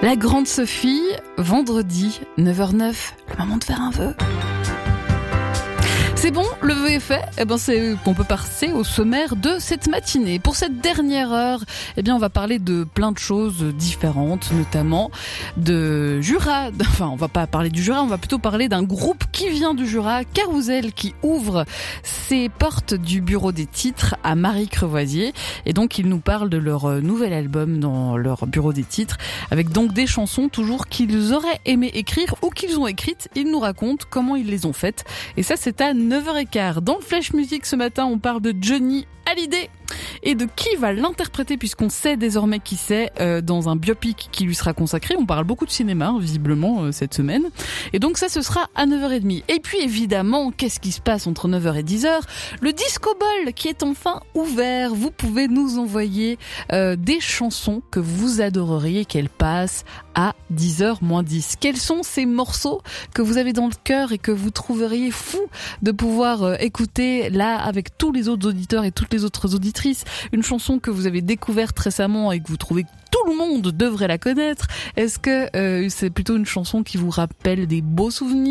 La grande Sophie, vendredi, 9h09, le moment de faire un vœu. C'est bon, le vœu est fait. C'est qu'on peut passer au sommaire de cette matinée. Pour cette dernière heure, on va parler de plein de choses différentes, notamment de Jura. Enfin, on va pas parler du Jura, on va plutôt parler d'un groupe qui vient du Jura, Carousel, qui ouvre ses portes du bureau des titres à Marie-Crevoisier. Et donc, ils nous parlent de leur nouvel album dans leur bureau des titres, avec donc des chansons toujours qu'ils auraient aimé écrire ou qu'ils ont écrites. Ils nous racontent comment ils les ont faites. Et ça, c'est à 9h15. Dans le Flash Music ce matin, on parle de Johnny Hallyday et de qui va l'interpréter, puisqu'on sait désormais qui c'est, dans un biopic qui lui sera consacré. On parle beaucoup de cinéma, visiblement, cette semaine. Et donc ça, ce sera à 9h30. Et puis évidemment, qu'est-ce qui se passe entre 9h et 10h? Le Disco Ball qui est enfin ouvert. Vous pouvez nous envoyer des chansons que vous adoreriez qu'elles passent à 10h moins 10. Quels sont ces morceaux que vous avez dans le cœur et que vous trouveriez fou de pouvoir écouter là avec tous les autres auditeurs et toutes les autres auditrices? Une chanson que vous avez découverte récemment et que vous trouvez que tout le monde devrait la connaître. Est-ce que c'est plutôt une chanson qui vous rappelle des beaux souvenirs?